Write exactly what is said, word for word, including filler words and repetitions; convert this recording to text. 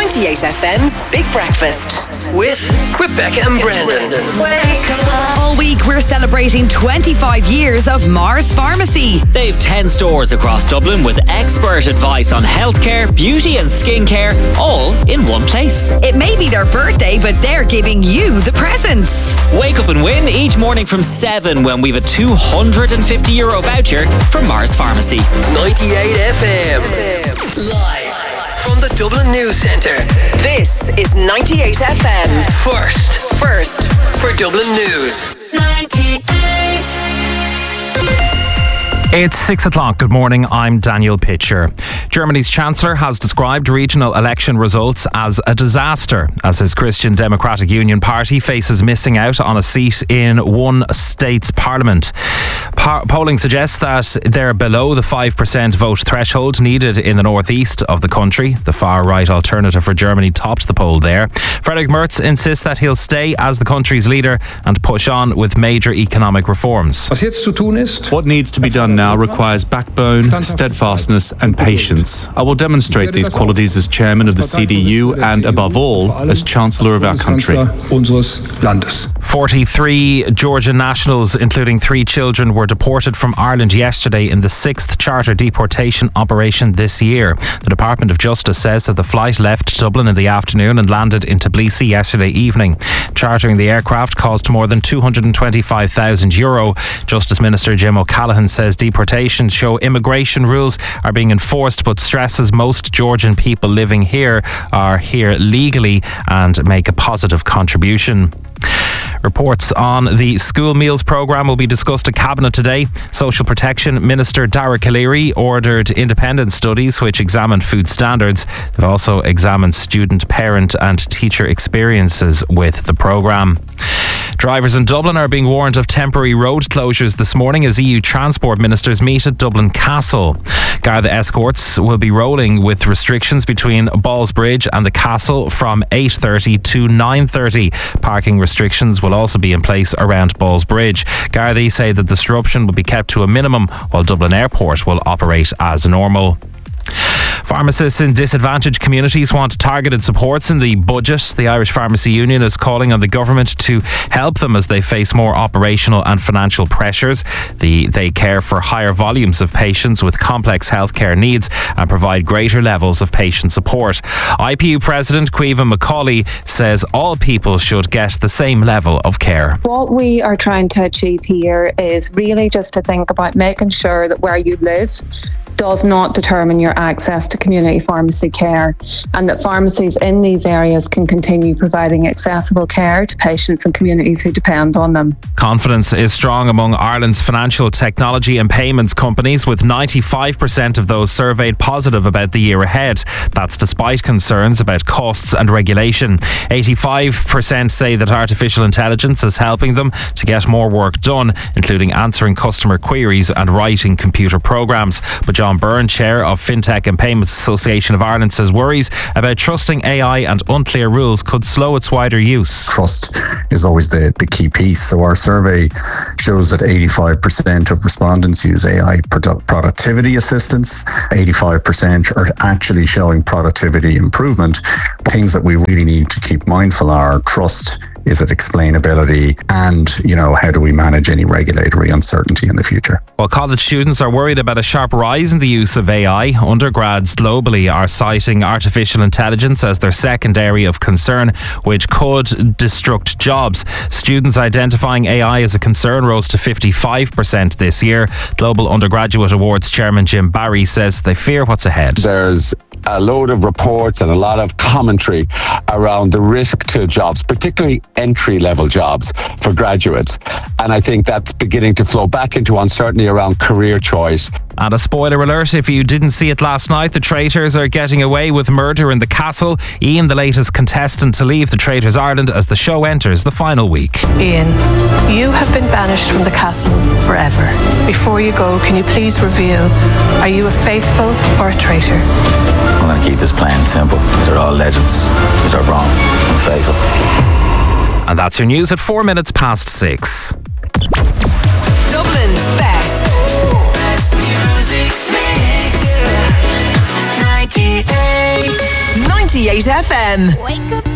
ninety-eight F M's Big Breakfast with Rebecca and Brendan. Wake up. All week we're celebrating twenty-five years of Mars Pharmacy. They've ten stores across Dublin with expert advice on healthcare, beauty and skincare, all in one place. It may be their birthday, but they're giving you the presents. Wake up and win each morning from seven when we've a two hundred fifty euro voucher from Mars Pharmacy. ninety-eight F M. Live from the Dublin News Centre. This is ninety-eight F M. First. First for Dublin News. ninety-eight. It's six o'clock. Good morning. I'm Daniel Pitcher. Germany's Chancellor has described regional election results as a disaster as his Christian Democratic Union party faces missing out on a seat in one state's parliament. Pa- polling suggests that they're below the five percent vote threshold needed in the northeast of the country. The far-right Alternative for Germany topped the poll there. Friedrich Merz insists that he'll stay as the country's leader and push on with major economic reforms. What needs to be done now requires backbone, steadfastness and patience. I will demonstrate these qualities as chairman of the C D U and, above all, as Chancellor of our country. forty-three Georgian nationals, including three children, were deported from Ireland yesterday in the sixth charter deportation operation this year. The Department of Justice says that the flight left Dublin in the afternoon and landed in Tbilisi yesterday evening. Chartering the aircraft cost more than two hundred twenty-five thousand euro. Justice Minister Jim O'Callaghan says deportations show immigration rules are being enforced, but stresses most Georgian people living here are here legally and make a positive contribution. Reports on the school meals programme will be discussed at Cabinet today. Social Protection Minister Dara Calleary ordered independent studies which examined food standards. They've also examined student, parent and teacher experiences with the programme. Drivers in Dublin are being warned of temporary road closures this morning as E U transport ministers meet at Dublin Castle. Garda escorts will be rolling with restrictions between Ballsbridge and the Castle from eight thirty to nine thirty. Parking restrictions will also be in place around Ballsbridge. Gardaí say that disruption will be kept to a minimum while Dublin Airport will operate as normal. Pharmacists in disadvantaged communities want targeted supports in the budget. The Irish Pharmacy Union is calling on the government to help them as they face more operational and financial pressures. The, they care for higher volumes of patients with complex healthcare needs and provide greater levels of patient support. I P U President Caoimhe Macaulay says all people should get the same level of care. What we are trying to achieve here is really just to think about making sure that where you live does not determine your access to community pharmacy care, and that pharmacies in these areas can continue providing accessible care to patients and communities who depend on them. Confidence is strong among Ireland's financial technology and payments companies, with ninety-five percent of those surveyed positive about the year ahead. That's despite concerns about costs and regulation. eighty-five percent say that artificial intelligence is helping them to get more work done, including answering customer queries and writing computer programs. But John Byrne, chair of FinTech and Payments Association of Ireland, says worries about trusting A I and unclear rules could slow its wider use. Trust is always the, the key piece. So our survey shows that eighty-five percent of respondents use A I produ- productivity assistance. eighty-five percent are actually showing productivity improvement. Things that we really need to keep mindful are trust. Is it explainability? And, you know, how do we manage any regulatory uncertainty in the future? Well, college students are worried about a sharp rise in the use of A I. Undergrads globally are citing artificial intelligence as their second area of concern, which could destruct jobs. Students identifying A I as a concern rose to fifty-five percent this year. Global Undergraduate Awards Chairman Jim Barry says they fear what's ahead. There's a load of reports and a lot of commentary around the risk to jobs, particularly entry-level jobs for graduates. And I think that's beginning to flow back into uncertainty around career choice. And a spoiler alert, if you didn't see it last night, the Traitors are getting away with murder in the Castle. Ian, the latest contestant to leave the Traitors Ireland as the show enters the final week. Ian, you have been banished from the castle forever. Before you go, can you please reveal, are you a faithful or a traitor? I'm going to keep this plain and simple. These are all legends. These are wrong. I'm faithful. And that's your news at four minutes past six. Dublin's best. Best music mix. ninety-eight. ninety-eight F M. Wake up.